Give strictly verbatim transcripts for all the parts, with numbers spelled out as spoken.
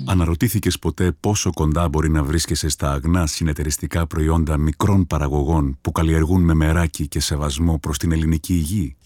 Αναρωτήθηκες ποτέ πόσο κοντά μπορεί να βρίσκεσαι στα αγνά συνεταιριστικά προϊόντα μικρών παραγωγών που καλλιεργούν με μεράκι και σεβασμό προς την ελληνική γη?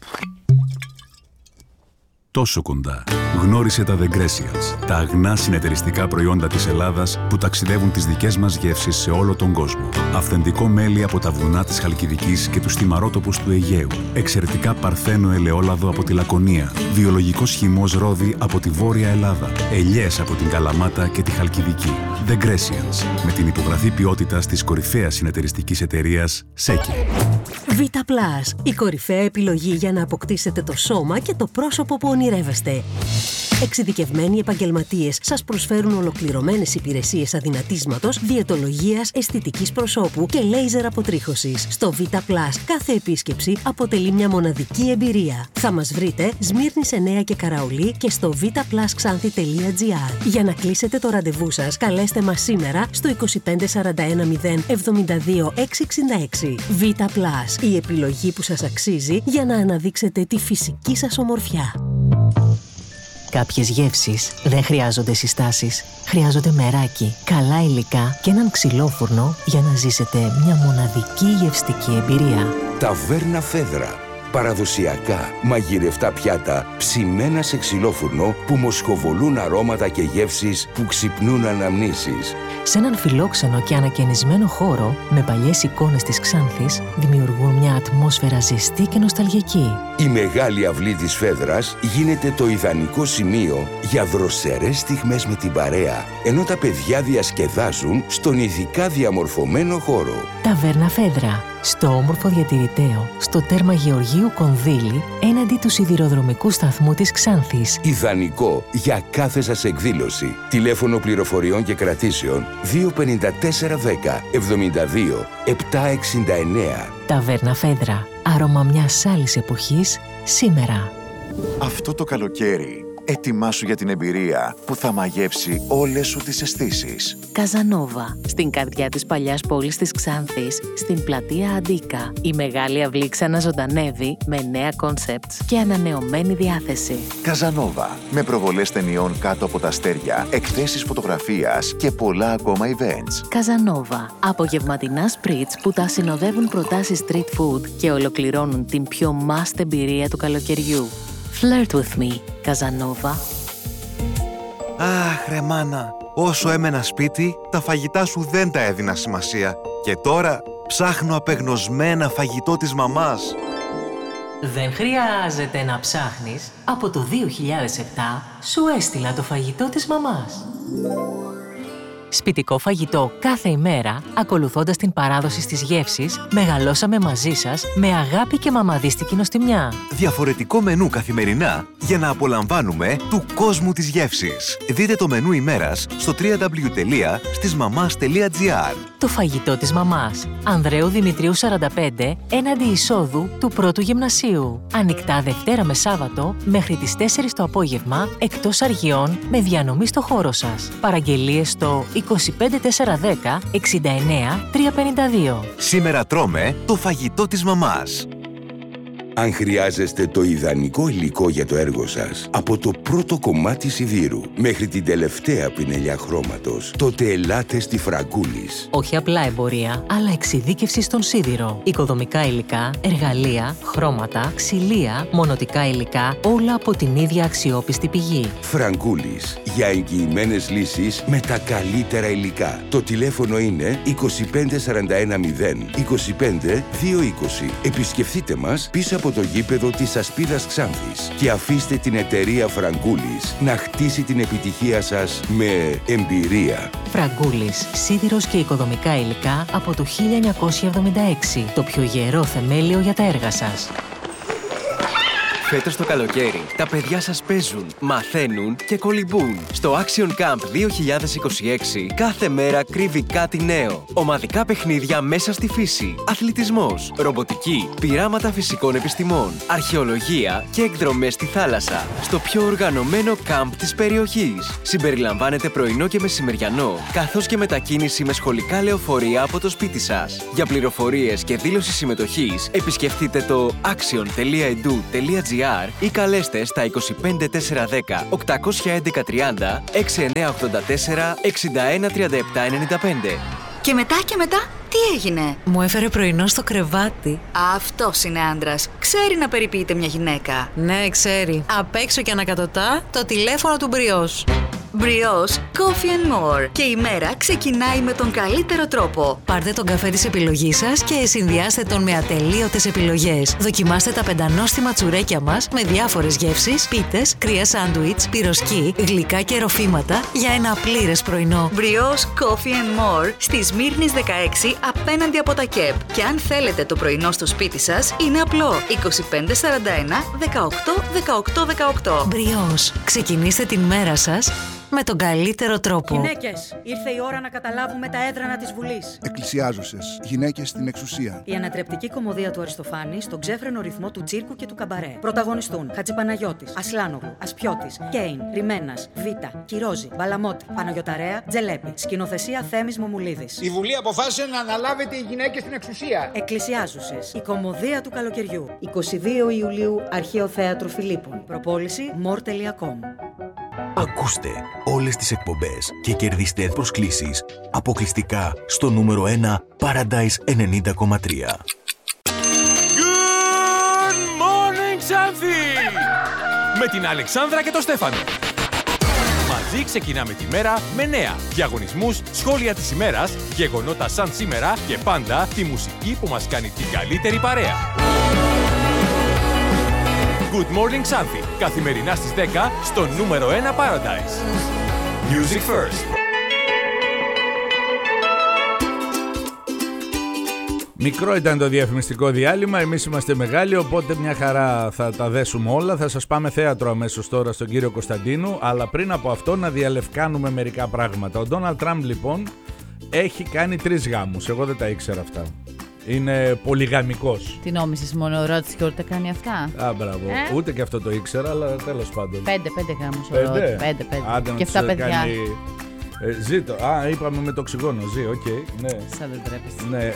Τόσο κοντά. Γνώρισε τα The Grecians, τα αγνά συνεταιριστικά προϊόντα της Ελλάδας που ταξιδεύουν τις δικές μας γεύσεις σε όλο τον κόσμο. Αυθεντικό μέλι από τα βουνά της Χαλκιδικής και τους θυμαρότοπους του Αιγαίου. Εξαιρετικά παρθένο ελαιόλαδο από τη Λακωνία. Βιολογικός χυμός ρόδι από τη Βόρεια Ελλάδα. Ελιές από την Καλαμάτα και τη Χαλκιδική. The Grecians, με την υπογραφή ποιότητας της κορυφαίας συνεταιριστικής εταιρείας Σέκε. Vita Plus, η κορυφαία επιλογή για να αποκτήσετε το σώμα και το πρόσωπο που ονειρεύεστε. Εξειδικευμένοι επαγγελματίες σας προσφέρουν ολοκληρωμένες υπηρεσίες αδυνατίσματος, διαιτολογίας, αισθητικής προσώπου και λέιζερ αποτρίχωσης. Στο Vita Plus κάθε επίσκεψη αποτελεί μια μοναδική εμπειρία. Θα μας βρείτε Σμύρνης εννέα και Καραολί και στο βιταπλασξάνθη τελεία τζι άρ. Για να κλείσετε το ραντεβού σας, καλέστε μας σήμερα στο είκοσι πέντε σαράντα ένα μηδέν εβδομήντα δύο εξακόσια εξήντα έξι. Vita Plus, η επιλογή που σας αξίζει για να αναδείξετε τη φυσική σας ομορφιά. Κάποιες γεύσεις δεν χρειάζονται συστάσεις. Χρειάζονται μεράκι, καλά υλικά και έναν ξυλόφουρνο για να ζήσετε μια μοναδική γευστική εμπειρία. Ταβέρνα Φέδρα. Παραδοσιακά, μαγειρευτά πιάτα, ψημένα σε ξυλόφουρνο που μοσχοβολούν αρώματα και γεύσεις που ξυπνούν αναμνήσεις. Σε έναν φιλόξενο και ανακαινισμένο χώρο, με παλιές εικόνες της Ξάνθης, δημιουργούν μια ατμόσφαιρα ζεστή και νοσταλγική. Η μεγάλη αυλή της Φέδρας γίνεται το ιδανικό σημείο για δροσερές στιγμές με την παρέα, ενώ τα παιδιά διασκεδάζουν στον ειδικά διαμορφωμένο χώρο. Ταβέρνα Φέδρα. Στο όμορφο διατηρηταίο, στο τέρμα Γεωργίου Κονδύλη, έναντι του σιδηροδρομικού σταθμού της Ξάνθης. Ιδανικό για κάθε σας εκδήλωση. Τηλέφωνο πληροφοριών και κρατήσεων δύο πενήντα τέσσερα δέκα εβδομήντα δύο επτακόσια εξήντα εννέα. Ταβέρνα Φέδρα. Άρωμα μιας άλλης εποχής, σήμερα. Αυτό το καλοκαίρι, ετοιμάσου για την εμπειρία που θα μαγεύσει όλες σου τις αισθήσεις. Καζανόβα, στην καρδιά της παλιάς πόλης της Ξάνθης, στην πλατεία Αντίκα. Η μεγάλη αυλή ξαναζωντανεύει με νέα κόνσεπτς και ανανεωμένη διάθεση. Καζανόβα, με προβολές ταινιών κάτω από τα αστέρια, εκθέσεις φωτογραφίας και πολλά ακόμα events. Καζανόβα, απογευματινά σπριτς που τα συνοδεύουν προτάσεις street food και ολοκληρώνουν την πιο must εμπειρία του καλοκαιριού. Flirt with me, Καζανόβα. Αχ, ρε μάνα, όσο έμενα σπίτι, τα φαγητά σου δεν τα έδινα σημασία. Και τώρα ψάχνω απεγνωσμένα φαγητό της μαμάς. Δεν χρειάζεται να ψάχνεις. Από το δύο χιλιάδες επτά σου έστειλα το φαγητό της μαμάς. Σπιτικό φαγητό κάθε ημέρα, ακολουθώντας την παράδοση της γεύσης, μεγαλώσαμε μαζί σας με αγάπη και μαμαδίστικη νοστιμιά. Διαφορετικό μενού καθημερινά για να απολαμβάνουμε του κόσμου της γεύσης. Δείτε το μενού ημέρας στο double-u double-u double-u τελεία στισμαμάς τελεία τζι άρ. Το φαγητό της μαμάς. Ανδρέου Δημητρίου σαράντα πέντε, έναντι εισόδου του πρώτου γυμνασίου. Ανοιχτά Δευτέρα με Σάββατο μέχρι τις τέσσερις το απόγευμα, εκτός αργιών, με διανομή στο χώρο σας. Παραγγελίες στο είκοσι πέντε τετρακόσια δέκα εξήντα εννέα τριακόσια πενήντα δύο. Σήμερα τρώμε το φαγητό της μαμάς. Αν χρειάζεστε το ιδανικό υλικό για το έργο σας, από το πρώτο κομμάτι σιδήρου μέχρι την τελευταία πινελιά χρώματος, τότε ελάτε στη Φραγκούλης. Όχι απλά εμπορία, αλλά εξειδίκευση στον σίδηρο. Οικοδομικά υλικά, εργαλεία, χρώματα, ξυλία, μονοτικά υλικά, όλα από την ίδια αξιόπιστη πηγή. Φραγκούλης, για εγγυημένες λύσεις με τα καλύτερα υλικά. Το τηλέφωνο είναι είκοσι πέντε σαράντα ένα μηδέν είκοσι πέντε δύο είκοσι. Επισκεφτείτε μας πίσω από το γήπεδο της Ασπίδας Ξάνθης και αφήστε την εταιρεία Φραγκούλης να χτίσει την επιτυχία σας με εμπειρία. Φραγκούλης, σίδηρος και οικοδομικά υλικά από το χίλια εννιακόσια εβδομήντα έξι. Το πιο γερό θεμέλιο για τα έργα σας. Φέτος το καλοκαίρι, τα παιδιά σας παίζουν, μαθαίνουν και κολυμπούν. Στο Action Camp δύο χιλιάδες είκοσι έξι κάθε μέρα κρύβει κάτι νέο. Ομαδικά παιχνίδια μέσα στη φύση, αθλητισμός, ρομποτική, πειράματα φυσικών επιστημών, αρχαιολογία και εκδρομές στη θάλασσα. Στο πιο οργανωμένο camp της περιοχής. Συμπεριλαμβάνεται πρωινό και μεσημεριανό, καθώς και μετακίνηση με σχολικά λεωφορεία από το σπίτι σας. Για πληροφορίες και δήλωση συμμετοχής, επισκεφτείτε το action τελεία edu τελεία gr άρ ή καλέστε στα είκοσι πέντε τετρακόσια δέκα οκτακόσια έντεκα τριάντα έξι εννιά ογδόντα τέσσερα εξήντα ένα τριάντα επτά ενενήντα πέντε. Και μετά και μετά, τι έγινε? Μου έφερε πρωινό στο κρεβάτι. Αυτός είναι άντρας. Ξέρει να περιποιείται μια γυναίκα. Ναι, ξέρει. Απ' έξω και ανακατοτά το τηλέφωνο του Μπριός. Μπριός Coffee and More. Και η μέρα ξεκινάει με τον καλύτερο τρόπο. Πάρτε τον καφέ της επιλογής σας και συνδυάστε τον με ατελείωτες επιλογές. Δοκιμάστε τα πεντανόστιμα τσουρέκια μας με διάφορες γεύσεις, πίτες, κρύα σάντουιτς, πυροσκή, γλυκά και ροφήματα για ένα πλήρες πρωινό. Μπριός Coffee and More στη Σμύρνης δεκαέξι απέναντι από τα ΚΕΠ. Και αν θέλετε το πρωινό στο σπίτι σας, είναι απλό. είκοσι πέντε σαράντα ένα δεκαοκτώ δεκαοκτώ δεκαοκτώ. Μπριός. Ξεκινήστε την μέρα σας με τον καλύτερο τρόπο. Γυναίκες, ήρθε η ώρα να καταλάβουμε τα έδρανα της Βουλής. Εκκλησιάζουσες, γυναίκες στην εξουσία. Η ανατρεπτική κωμωδία του Αριστοφάνη στον ξέφρενο ρυθμό του τσίρκου και του καμπαρέ. Πρωταγωνιστούν Χατζηπαναγιώτης, Ασλάνογλου, Ασπιώτης, Κέιν, Ριμένας, Βίτα, Κυρόζη, Μπαλαμότη, Παναγιωταρέα, Τζελέπη. Σκηνοθεσία Θέμης Μομουλίδης. Η Βουλή αποφάσισε να αναλάβετε οι γυναίκες στην εξουσία. Εκκλησιάζουσες, η κωμωδία του καλοκαιριού. εικοστή δεύτερη Ιουλίου, Αρχαίο Θέατρο Φιλίππων. Προπόληση more τελεία com. Ακούστε όλες τις εκπομπές και κερδίστε προσκλήσεις αποκλειστικά στο νούμερο ένα Paradise ενενήντα κόμμα τρία. Good morning, Xanthi! Με την Αλεξάνδρα και τον Στέφανο. Μαζί ξεκινάμε τη μέρα με νέα, διαγωνισμούς, σχόλια της ημέρας, γεγονότα σαν σήμερα και πάντα τη μουσική που μας κάνει την καλύτερη παρέα. Good Morning Xanthi, καθημερινά στις δέκα στο νούμερο ένα Paradise. Music First. Μικρό ήταν το διαφημιστικό διάλειμμα, εμείς είμαστε μεγάλοι, οπότε μια χαρά θα τα δέσουμε όλα. Θα σας πάμε θέατρο αμέσως τώρα στον κύριο Κωνσταντίνου, αλλά πριν από αυτό να διαλευκάνουμε μερικά πράγματα. Ο Ντόναλντ Τραμπ λοιπόν έχει κάνει τρεις γάμους, εγώ δεν τα ήξερα αυτά. Είναι πολυγαμικός. Τι νόμισες, μόνο ρώτησε και ούτε κάνει αυτά? Α, μπράβο. Ε? Ούτε και αυτό το ήξερα, αλλά τέλος πάντων. Πέντε, πέντε γάμους ο Πέντε, Ρώτης. Πέντε, πέντε. Άντε, και αυτά παιδιά. Κάνει... Ε, ζήτω. Α, είπαμε με το οξυγόνο. Ζει, οκ. Okay, ναι. Σαν δεν τρέπεσαι. Ναι.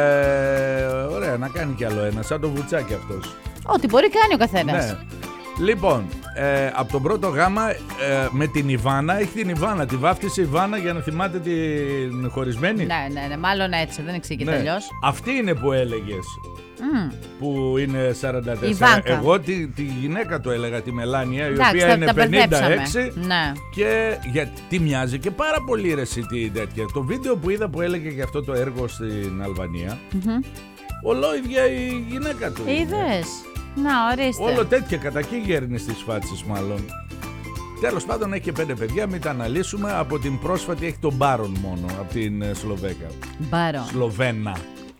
Ε, ωραία, να κάνει κι άλλο ένα. Σαν το βουτσάκι αυτός. Ό,τι μπορεί κάνει ο καθένας. Ναι. Λοιπόν, ε, από τον πρώτο γάμα ε, με την Ιβάνα, έχει την Ιβάνα, τη βάφτισε η Ιβάνα για να θυμάται την χωρισμένη. Ναι, ναι, ναι, μάλλον έτσι, δεν εξήγηκε ναι. αλλιώς. Αυτή είναι που έλεγες, mm. που είναι σαράντα τέσσερα. Εγώ τη, τη γυναίκα του έλεγα, τη Μελάνια, η εντάξει, οποία τα, είναι τα πενήντα έξι ναι. Και γιατί μοιάζει και πάρα πολύ ρε τι τέτοια. Το βίντεο που είδα που έλεγε για αυτό το έργο στην Αλβανία, mm-hmm. ολόιδια η γυναίκα του. Είδες. Να, ορίστε. Όλο τέτοια κατά εκεί γέρνει στις φάτσες μάλλον. Τέλος πάντων έχει και πέντε παιδιά, μην τα αναλύσουμε. Από την πρόσφατη έχει τον Μπάρον μόνο, από την Σλοβέκα. Μπάρον. Σλοβένα.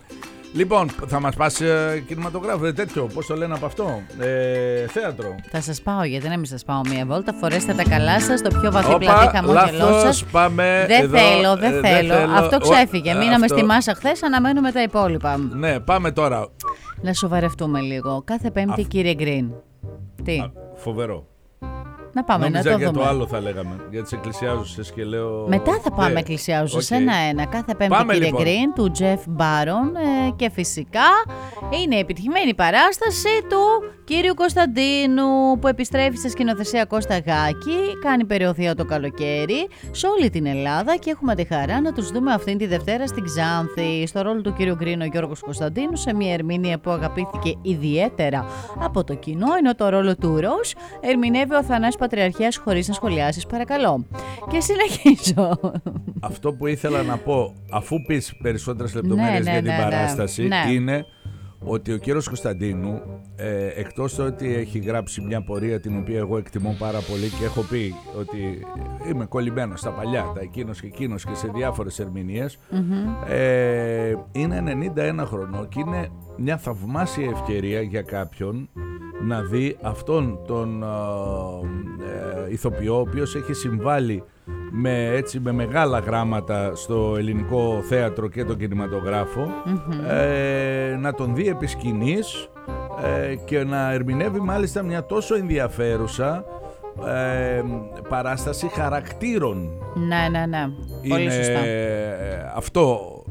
Λοιπόν, θα μας πας ε, κινηματογράφο, ε, τέτοιο, πώς το λένε από αυτό, ε, θέατρο. Θα σας πάω, γιατί να μην σας πάω μία βόλτα, φορέστε τα καλά σας, το πιο βαθύ πλατή χαμόγελό σας. Πάμε δεν εδώ, θέλω, δεν ε, θέλω, θέλω. αυτό ξέφυγε, Ο, μείναμε αυτό... στη μάσα χθες, αναμένουμε τα υπόλοιπα. Ναι, πάμε τώρα. Να σοβαρευτούμε λίγο, κάθε Πέμπτη Α... κύριε Γκριν. Τι. Α, φοβερό. Να πάμε νόμιζα να το για δούμε. το άλλο θα λέγαμε, για τις εκκλησιάζουσες και λέω... Μετά θα πάμε ε, εκκλησιάζουσες okay. ένα-ένα. Κάθε Πέμπτη πάμε, κύριε λοιπόν. Γκριν, του Τζεφ Μπάρον ε, και φυσικά είναι η επιτυχημένη παράσταση του κύριου Κωνσταντίνου που επιστρέφει σε σκηνοθεσία Κώστα Γάκη, κάνει περιοδεία το καλοκαίρι σε όλη την Ελλάδα και έχουμε τη χαρά να τους δούμε αυτήν τη Δευτέρα στην Ξάνθη. Στο ρόλο του κύριου Γκριν ο Γιώργος Κωνσταντίνου σε μια ερμηνεία που αγαπήθηκε ιδιαίτερα από το κοινό, ενώ το ρόλο του Ροζ ερμηνεύει ο Θανάσης Πατριαρχίας χωρίς να σχολιάσεις παρακαλώ. Και συνεχίζω. Αυτό που ήθελα να πω, αφού πεις περισσότερες λεπτομέρειες ναι, ναι, για την ναι, παράσταση, ναι. είναι ότι ο κύριος Κωνσταντίνου, ε, εκτός το ότι έχει γράψει μια πορεία την οποία εγώ εκτιμώ πάρα πολύ και έχω πει ότι είμαι κολλημένος στα παλιά, τα εκείνος και εκείνος και σε διάφορες ερμηνείες, mm-hmm. ε, είναι ενενήντα ένα χρονών και είναι μια θαυμάσια ευκαιρία για κάποιον να δει αυτόν τον ε, ηθοποιό ο οποίος έχει συμβάλει με, έτσι, με μεγάλα γράμματα στο ελληνικό θέατρο και τον κινηματογράφο, mm-hmm. ε, να τον δει επί σκηνής ε, και να ερμηνεύει μάλιστα μια τόσο ενδιαφέρουσα ε, παράσταση χαρακτήρων. Ναι, ναι, ναι. Πολύ είναι, σωστά. Ε, αυτό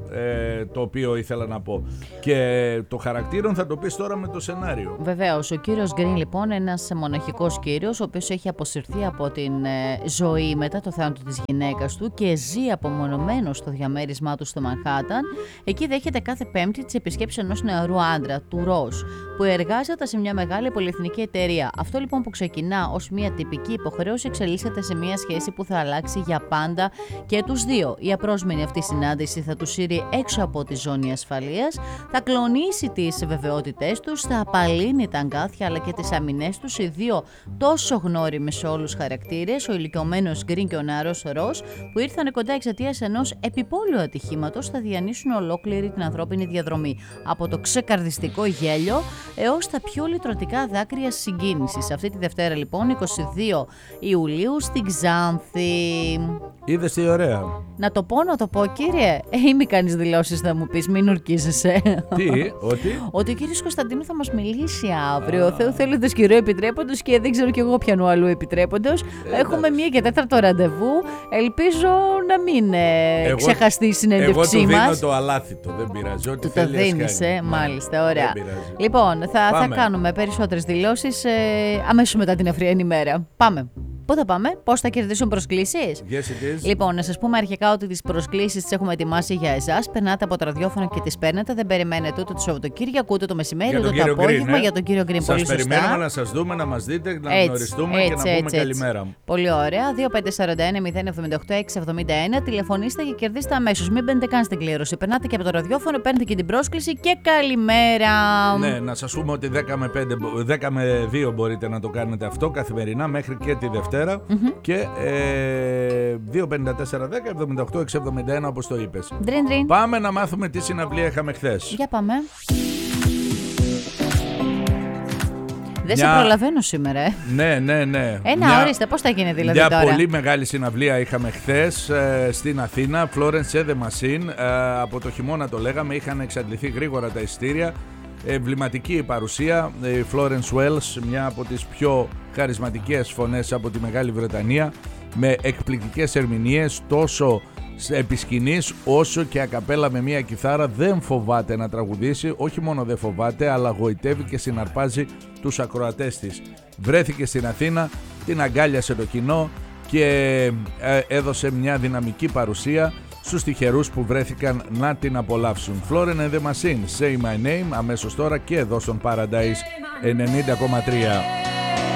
ε, το οποίο ήθελα να πω. Και το χαρακτήρον θα το πεις τώρα με το σενάριο. Βεβαίως, ο κύριος Γκριν λοιπόν, ένας μοναχικός κύριος, ο οποίος έχει αποσυρθεί από την ε, ζωή μετά το θάνατο της γυναίκας του και ζει απομονωμένος στο διαμέρισμά του στο Μανχάταν. Εκεί δέχεται κάθε Πέμπτη τις επισκέψεις ενός νεαρού άντρα, του Ρος, που εργάζεται σε μια μεγάλη πολυεθνική εταιρεία. Αυτό λοιπόν που ξεκινά ως μια τυπική υποχρέωση εξελίσσεται σε μια σχέση που θα αλλάξει για πάντα και τους δύο. Η απρόσμενη αυτή συνάντηση θα τους σύρει έξω από τη ζώνη ασφαλείας, θα κλονίσει τις βεβαιότητές τους, θα απαλύνει τα αγκάθια αλλά και τις αμυνές τους. Οι δύο τόσο γνώριμοι σε όλους χαρακτήρες, ο ηλικιωμένος Γκριν και ο νεαρός Ρος, που ήρθαν κοντά εξαιτίας ενός επιπόλαιου ατυχήματος, θα διανύσουν ολόκληρη την ανθρώπινη διαδρομή. Από το ξεκαρδιστικό γέλιο έως τα πιο λυτρωτικά δάκρυα συγκίνησης. Αυτή τη Δευτέρα λοιπόν, εικοστή δεύτερη Ιουλίου, στην Ξάνθη. Είδες τι ωραία. Να το πω, να το πω, κύριε. Ε, ή μη κάνεις δηλώσεις, θα μου πεις, μην ορκίζεσαι. Τι, ότι. Ότι ο κύριος Κωνσταντίνου θα μας μιλήσει αύριο. Θεού θέλοντας καιρό επιτρέποντος, και δεν ξέρω κι εγώ ποιανού αλλού επιτρέποντος. Ε, Έχουμε μία και τέταρτο ραντεβού. Ελπίζω να μην ε, εγώ, ξεχαστεί η συνέντευξή μας. Εγώ του δίνω το αλάθητο, δεν πειράζει. Ό,τι του το δίνεις, ε, μάλιστα, ωραία. Λοιπόν, θα, θα κάνουμε περισσότερες δηλώσεις ε, αμέσως μετά την αυριανή ημέρα. Πάμε. Πού θα πάμε, πώς θα κερδίσουν προσκλήσεις? Yes, it is. Λοιπόν, να σας πούμε αρχικά ότι τις προσκλήσεις τις έχουμε ετοιμάσει για εσάς. Περνάτε από το ραδιόφωνο και τις παίρνετε. Δεν περιμένετε ούτε το Σαββατοκύριακο, ούτε το μεσημέρι, ούτε το απόγευμα. Green, για τον κύριο Γκριν. Πολύ σωστά. Σας περιμένουμε να σας δούμε, να μας δείτε, να έτσι, γνωριστούμε έτσι, και να έτσι, πούμε έτσι. καλημέρα. Πολύ ωραία. δύο πέντε τέσσερα ένα μηδέν επτά οκτώ έξι επτά ένα. Τηλεφωνήστε και κερδίστε αμέσως. Μην μπαίνετε καν στην κλήρωση. Περνάτε και από το ραδιόφωνο, παίρνετε και την πρόσκληση και καλημέρα. Ναι, να σας πούμε ότι δέκα με πέντε, δέκα με δύο μπορείτε να το κάνετε αυτό καθημερινά μέχρι και τη Δευτέρα. Mm-hmm. Και ε, δύο πέντε τέσσερα δέκα εβδομήντα οκτώ έξι εβδομήντα ένα όπως το είπες. Δριν, δριν. Πάμε να μάθουμε τι συναυλία είχαμε χθες. Για πάμε. Δεν Μια... σε προλαβαίνω σήμερα, ε. Ναι, ναι, ναι. Ένα, Μια... ορίστε, πώς θα γίνει δηλαδή Μια τώρα. Μια πολύ μεγάλη συναυλία είχαμε χθες ε, στην Αθήνα, Florence and the Machine. Ε, από το χειμώνα το λέγαμε, είχαν εξαντληθεί γρήγορα τα εισιτήρια. Εμβληματική η παρουσία, η Florence Wells, μια από τις πιο χαρισματικές φωνές από τη Μεγάλη Βρετανία, με εκπληκτικές ερμηνείες τόσο επί σκηνής όσο και ακαπέλα με μια κιθάρα. Δεν φοβάται να τραγουδήσει, όχι μόνο δεν φοβάται, αλλά γοητεύει και συναρπάζει τους ακροατές της. Βρέθηκε στην Αθήνα, την αγκάλιασε το κοινό και έδωσε μια δυναμική παρουσία στους τυχερούς που βρέθηκαν να την απολαύσουν. Florence and the Machine, Say My Name, αμέσως τώρα και εδώ στον Paradise ενενήντα κόμμα τρία.